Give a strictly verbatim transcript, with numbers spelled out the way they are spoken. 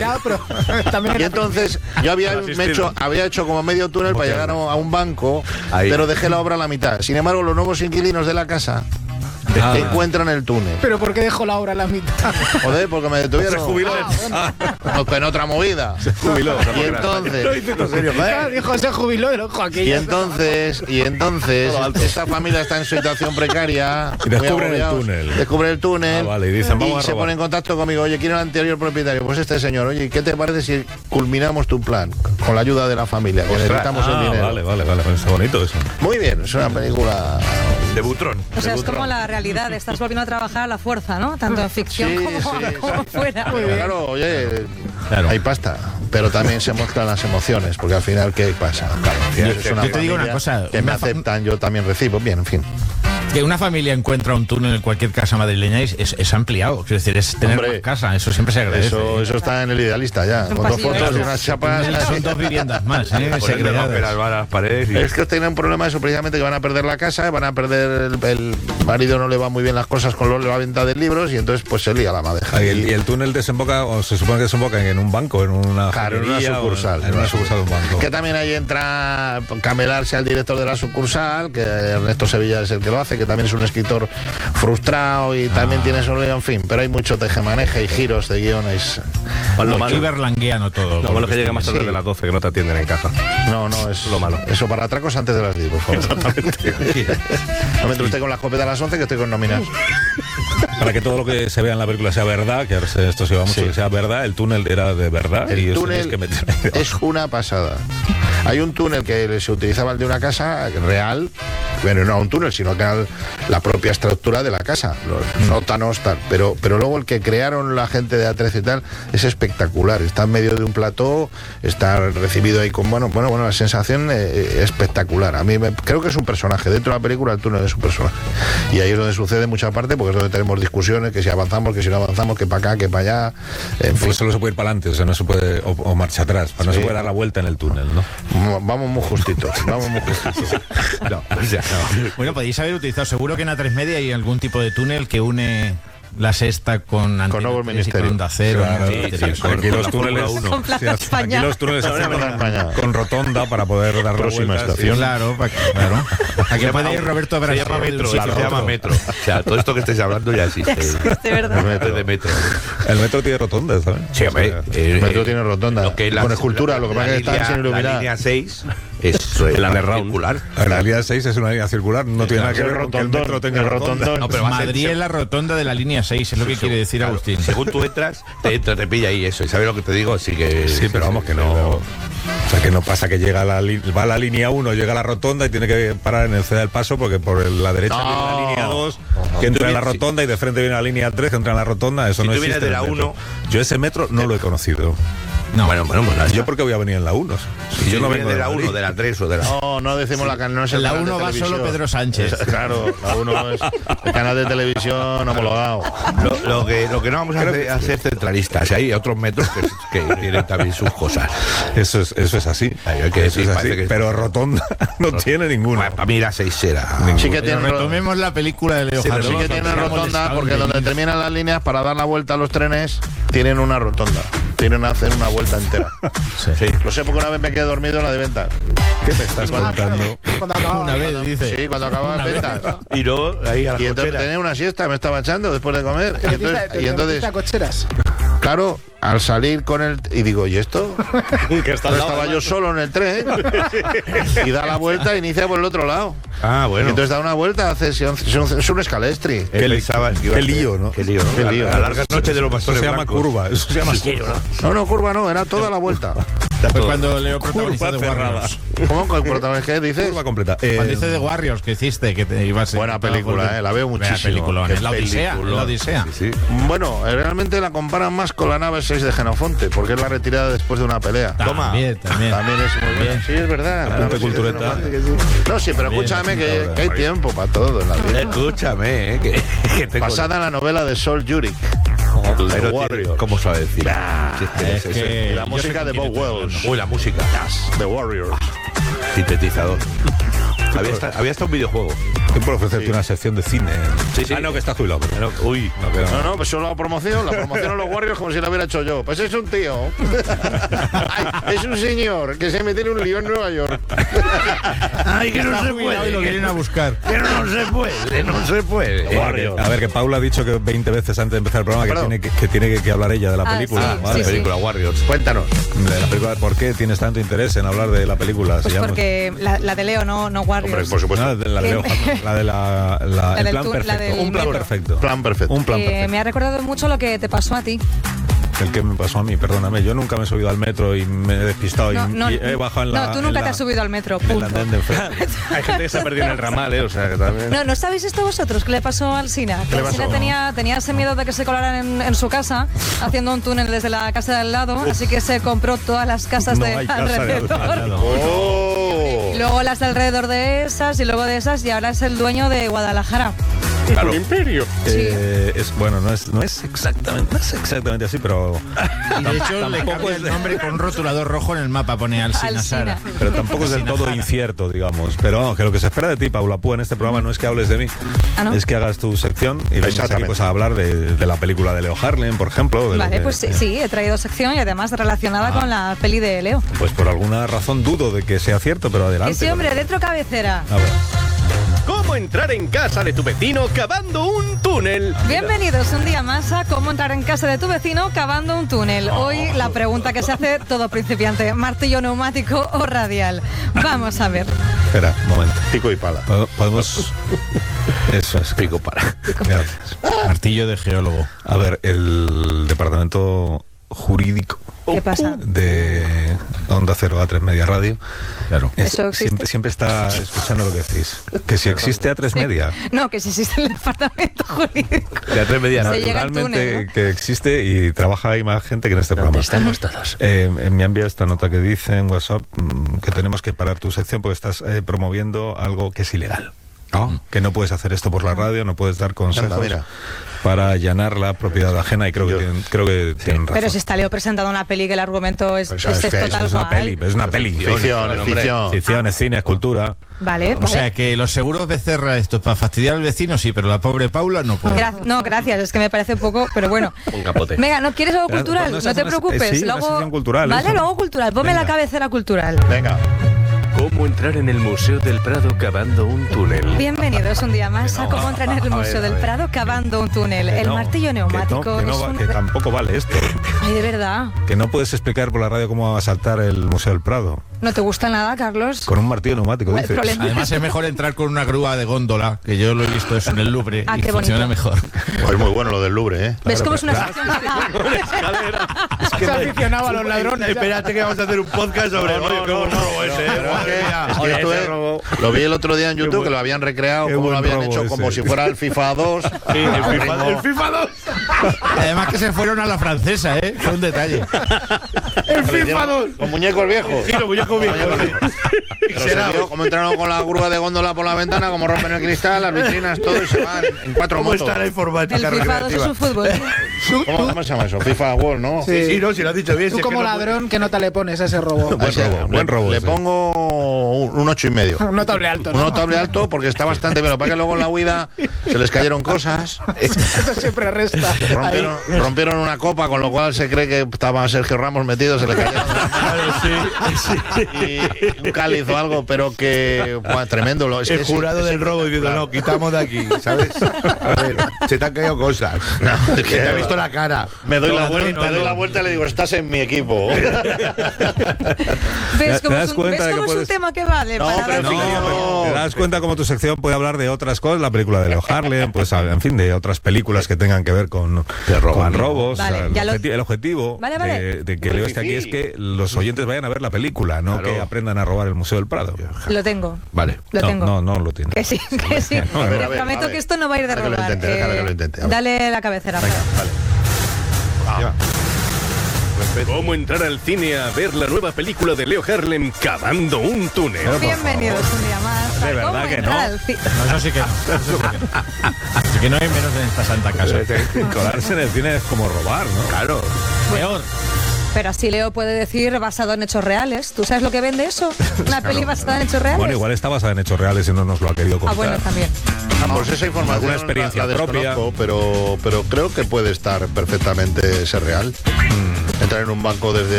lado, pero también... Y entonces yo había, me hecho, había hecho como medio túnel para llegar a un banco, ahí. Pero dejé la obra a la mitad. Sin embargo, los nuevos inquilinos de la casa ah. encuentran el túnel. ¿Pero por qué dejó la obra a la mitad? Joder, porque me detuvieron. Se jubiló. Ah, bueno. No, en otra movida. Se jubiló. Y entonces... No dice en serio. Dijo, se jubiló el ojo aquí. Y entonces, y entonces esta familia está en situación precaria. Y descubren el túnel. Descubren el túnel. Ah, vale, y dicen, vamos y a se pone en contacto conmigo. Oye, ¿quién era el anterior propietario? Pues este señor. Oye, ¿qué te parece si culminamos tu plan? Con la ayuda de la familia, que necesitamos ah, el dinero. Vale, vale, vale. Está bonito eso. Muy bien, es una película... De Butrón. O sea, de es como la realidad. Estás volviendo a trabajar a la fuerza, ¿no? Tanto en ficción sí, como, sí, como sí. fuera. Muy bien. Claro, oye, claro. Hay pasta, pero también se muestran las emociones, porque al final, ¿qué pasa? Claro, al final yo, es una yo te digo una cosa. Que me aceptan, yo también recibo. Bien, en fin. Que una familia encuentra un túnel en cualquier casa madrileña es, es, es ampliado. Es decir, es tener Hombre, una casa. Eso siempre se agradece. Eso, eso está en el idealista ya. Con dos fotos y unas chapas. Son dos viviendas más, ¿eh? Segregadas. Las paredes y... Es que tienen un problema eso, precisamente, que van a perder la casa, van a perder el, el marido, no le va muy bien las cosas con la venta de libros y entonces pues se lía la madeja. Y el, y el túnel desemboca, o se supone que desemboca en un banco, en una, claro, en una sucursal. En una sucursal de un banco. Que también ahí entra Camelarse al director de la sucursal, que Ernesto Sevilla es el que lo hace, que también es un escritor frustrado y también ah. tiene su en fin, pero hay mucho tejemaneje y giros de guiones. Lo malo. Y berlanguiano todo. Lo malo es que llega más tarde sí. de las doce, que no te atienden en casa. No, no, es lo malo. Eso para atracos antes de las diez, por favor. Exactamente. No me entre usted con la escopeta a las once, que estoy con nóminas. Para que todo lo que se vea en la película sea verdad, que esto se va mucho, sí. que sea verdad, el túnel era de verdad. El y túnel que meter... es una pasada. Hay un túnel que se utilizaba el de una casa real, bueno, no un túnel, sino que era la propia estructura de la casa, los sótanos, tal. Pero, pero luego el que crearon la gente de A trece y tal es espectacular. Está en medio de un plató, está recibido ahí con, bueno, bueno, bueno la sensación eh, espectacular. A mí me, creo que es un personaje. Dentro de la película el túnel es un personaje. Y ahí es donde sucede mucha parte, porque es donde tenemos discusiones, que si avanzamos, que si no avanzamos, que para acá, que para allá. En fin. Pues solo se puede ir para adelante, o sea, no se puede, o, o marcha atrás, sí. no se puede dar la vuelta en el túnel, ¿no? Vamos muy justitos, vamos muy justitos. No, o sea, no. Bueno, podéis haber utilizado, seguro que en A tres Media hay algún tipo de túnel que une la Sexta con con nuevos ministerios, con Onda Cero, claro, sí, sí, sí, aquí los túneles uno. Con Plaza sí, España. Aquí los túneles se hacen con rotonda para poder dar próxima la estación. Sí. Claro, pa, claro. Aquí puede ir Roberto Abras. Se llama metro, claro, se llama metro. O sea, todo esto que estáis hablando ya existe. De verdad. El metro de metro. El metro tiene rotonda, ¿sabes? Sí, hombre. El metro tiene rotonda. Lo que es la, con escultura, lo que pasa es que está sin iluminar. La línea seis es la circular. La línea seis es una línea circular, no tiene nada que ver con que el metro tenga rotonda. No, pero Madrid es la rotonda de la línea seis, es lo que quiere decir Agustín. Según tú entras, te, te, te pilla ahí eso. ¿Y sabes lo que te digo? Sí, que, sí, pero vamos, que no. O sea, que no pasa que llega la, va a la línea uno, llega a la rotonda y tiene que parar en el C del Paso, porque por la derecha no. viene la línea dos, que entra en la rotonda, y de frente viene la línea tres, que entra en la rotonda. Eso si no tú existe. De la uno, yo ese metro no lo he conocido. No. Bueno, bueno, pues yo porque voy a venir en la uno. Si sí, yo no vengo de la uno, de la tres o de la... No, no decimos la canal, no es el la canal uno de va solo Pedro Sánchez. Es, claro, la uno es el canal de televisión homologado. Lo, lo, que, lo que no vamos a hacer es ser centralistas. Hay otros metros que, que tienen también sus cosas. Eso es, eso es así. Ay, hay que eso decir, es así. Que pero rotonda no, no tiene ninguna. Bueno, para mí la seis era. Sí que tiene, retomemos la película de Leo sí, Harlem. Sí que tiene rotonda, porque donde terminan las líneas para dar la vuelta a los trenes tienen una rotonda. Tienen que hacer una vuelta entera. Sí. Sí. Lo sé porque una vez me quedé dormido en la de ventas. ¿Qué te estás contando? Una vez, dice. Sí, cuando acababa de ventas. Y no, ahí a la Y entonces cochera. tenía una siesta, me estaba echando después de comer. Y entonces, y entonces cocheras. claro, al salir con el... Y digo, ¿y esto? que está Pero estaba yo solo en el tren y da la vuelta e inicia por el otro lado. Ah, bueno. Y entonces da una vuelta, hace, es un, es un escalestri. Qué, qué lío, ¿no? Qué lío, ¿no? Qué lío. La, la larga noche de los pastores Eso se llama blancos. curva. Eso se llama sí, curva. No, no, curva no, era toda la vuelta. Pues cuando Leo protagonizó de Warriors. ¿Cómo con el protagonista qué dices? Curva completa. Eh, cuando dice de Warriors que hiciste, que te ibas. Buena película, eh, la veo muchísimo. Buena película, la Odisea, la Odisea. Sí, sí. Bueno, realmente la comparan más con la nave seis de Genofonte, porque es la retirada después de una pelea. Toma. También, también. También es muy bien. Sí, es verdad. Apunte cultureta. No, sí, pero escúchame que, que hay tiempo para todo en la vida. Escúchame, eh, que, que tengo... Basada en la novela de Sol Yurik. The Warrior. ¿Cómo sabe decir? Ah, sí, es es que que la música de Bob Wells. Uy, la música. The Warrior. Sintetizador. Había, esta, había hasta un videojuego. Estoy por ofrecerte Sí. una sección de cine. Sí, sí. Ah, no, que está jubilado. pero- No, uy, No, que no. No, no, pues solo la promoción, la promoción a los Warriors como si la hubiera hecho yo. Pues es un tío. Ay, es un señor que se metió en un lío en Nueva York. Ay, que no Está se jubilado y lo puede. vienen a buscar. Que no se puede, no se puede. Warriors. A ver, que Paula ha dicho que veinte veces antes de empezar el programa que Perdón. tiene que, que tiene que, que hablar ella de la Ah, película. sí, Vale. sí, sí. Película Warriors. Cuéntanos. De la película. ¿Por qué tienes tanto interés en hablar de la película? Se Pues llama- porque la, la de Leo, no, no Warriors. Hombre, por supuesto. No, de la de Leo, la de la, la- La el del plan tu- la perfecto. del Un plan metro. perfecto. Plan perfecto. Un plan Eh, perfecto. me ha recordado mucho lo que te pasó a ti. El que me pasó a mí, perdóname. Yo nunca me he subido al metro y me he despistado No, y, no, y he bajado en la. no, tú nunca en te la- has subido al metro, en el punto. andén de enfrente. Hay gente que se ha perdido en el ramal, ¿eh? O sea, que también. No, ¿no sabéis esto vosotros? ¿Qué le pasó al Sina? Que le el Sina pasó? tenía, tenía ese miedo de que se colaran en, en su casa, haciendo un túnel desde la casa de al lado, así que se compró todas las casas No de hay casa de al alrededor. lado. ¡Oh! Y luego las de alrededor de esas, y luego de esas, y ahora es el dueño de Guadalajara. Claro. Eh, es bueno, no es, no es exactamente, no es exactamente así, pero Y de hecho le cambia el nombre con un rotulador rojo en el mapa, pone Alsina Sara. Alsina. pero tampoco es del todo incierto, digamos. Pero vamos, que lo que se espera de ti, Paula Púa, en este programa no es que hables de mí, Ah, ¿no? es que hagas tu sección y vengas aquí Exactamente. pues, a hablar de, de la película de Leo Harlem, por ejemplo. de lo Vale, que- pues sí, sí, he traído sección y además relacionada con la peli de Leo. Pues por alguna razón dudo de que sea cierto, pero adelante. Y sí, hombre, dentro cabecera. A ver. ¿Cómo entrar en casa de tu vecino cavando un túnel? Bienvenidos un día más a Cómo entrar en casa de tu vecino cavando un túnel. Hoy la pregunta que se hace todo principiante, martillo neumático o radial. Vamos a ver. Espera, un momento. Pico y pala. ¿Pod- Podemos. Eso es. Pico para. Gracias. Martillo de geólogo. A ver, el departamento jurídico ¿Qué pasa? de Onda Cero A tres Media Radio. Claro. es- ¿Eso existe? siempre, siempre está escuchando lo que decís. Que si existe A tres Media, No, que si existe el departamento jurídico. De a tres medias. Se llega al naturalmente túnel, ¿no? que existe y trabaja ahí más gente que en este programa. Estamos todos. Eh, me ha enviado esta nota que dice en WhatsApp mm, que tenemos que parar tu sección porque estás eh, promoviendo algo que es ilegal. Que no puedes hacer esto por la radio, no puedes dar consejos Anda, mira. para allanar la propiedad ajena y creo que Yo- tienen, creo que tienen razón. Pero si está Leo presentando una peli que el argumento es, Pues, es, ¿sabes es qué? total es una guay. peli, es una peli. Ficción, hombre. ficción. Ficción, es cine, es cultura. Vale, O vale. sea que los seguros Becerra, esto es para fastidiar al vecino, sí, pero la pobre Paula no puede. Gra- no, gracias, es que me parece un poco, pero bueno. Un capote. Venga, ¿no quieres algo Pero, cultural? no, No esa te es una- preocupes. eh, sí, una luego, sección cultural, Vale, eso. luego cultural. Ponme la Venga. cabecera cultural. Venga. ¿Cómo entrar en el Museo del Prado cavando un túnel? Bienvenidos un día más a cómo entrar en el Museo del Prado cavando un túnel. Que El no, martillo que neumático no, que, no es va- un... que tampoco vale esto. Ay, de verdad. Que no puedes explicar por la radio cómo asaltar el Museo del Prado. ¿No te gusta nada, Carlos? Con un martillo neumático, Bueno, dices. el problema- Además es mejor entrar con una grúa de góndola, que yo lo he visto eso en el Louvre Ah, y qué funciona bonito. mejor. Pues muy bueno lo del Louvre, ¿eh? ¿Ves cómo es una sección Se aficionaba a los ladrones. Espérate que vamos a hacer un podcast sobre. No, Oye, no, qué buen no, robo no, ese, pero eh. es que- Madre es que mía. esto Oye, es- ese robo. Lo vi el otro día en YouTube, buen- que lo habían recreado, qué como lo buen habían robo hecho, ese. como si fuera el FIFA dos. Sí, el FIFA, el FIFA dos. Además que se fueron a la francesa, ¿eh? Fue un detalle. El FIFA dos. Con muñecos viejos. Sí, los muñecos viejos. Pero se vio cómo entraron con la grúa de góndola por la ventana, como rompen el cristal, las vitrinas, todo, y se van en cuatro ¿Cómo motos. está la El informática FIFA dos es recreativa? un fútbol. ¿Cómo, cómo se llama eso? FIFA World, ¿no? Sí, sí, no, si lo has dicho bien. Tú si es que como no- ladrón, ¿qué nota le pones a ese robo? A ese, robo, buen le- robo Le ese. pongo un, un ocho y medio. Un notable alto, Un ¿no? notable alto porque está bastante bien. Lo que pasa es que luego en la huida se les cayeron cosas. Eso siempre resta. Rompieron, rompieron una copa, con lo cual se cree que estaba Sergio Ramos metido, se le cayeron y un cáliz o algo, pero que buah, tremendo. Lo, es que El ese- jurado ese- del robo diciendo, claro. no, quitamos de aquí, ¿sabes? A ver, se te han caído cosas. No, es Que que te ha visto la cara. me doy, la No, vuelta, no, me doy no. la vuelta y le digo, estás en mi equipo. ¿Ves ¿Te cómo das es un, cuenta ¿ves de que cómo es un puedes- tema que vale? No, para pero dar- no. ¿Te das cuenta cómo tu sección puede hablar de otras cosas? La película de Leo Harlem, pues en fin, de otras películas que tengan que ver con, con robos. Vale, O sea, el, ya lo- objeti- el objetivo Vale, vale. De, de que Leo esté aquí es que los oyentes vayan a ver la película, no Claro. que aprendan a robar el Museo del Prado. Lo tengo. Vale. Lo no, tengo. no, no lo tiene. Que sí, que sí. No, a ver, Te a ver, prometo a ver. que esto no va a ir de Deja que lo robar. intente, deja que lo intente, a ver. Dale la cabecera. Venga, Fran. vale. Ah. ¿Cómo entrar al cine a ver la nueva película de Leo Harlem cavando un túnel? Bienvenidos un día más. De a verdad Cómo que entrar no. al ci- No, eso sí que no. Eso sí que no. Así que no hay menos en esta santa casa. Colarse en el cine es como robar, ¿no? Claro. Peor. Pero así Leo puede decir basado en hechos reales. ¿Tú sabes lo que vende eso? ¿Una peli basada en hechos reales? Bueno, igual está basada en hechos reales y no nos lo ha querido contar. Ah, bueno, también. Vamos, esa información alguna experiencia la, la propia, desconozco, pero, pero creo que puede estar perfectamente ser real. Mm. Entrar en un banco desde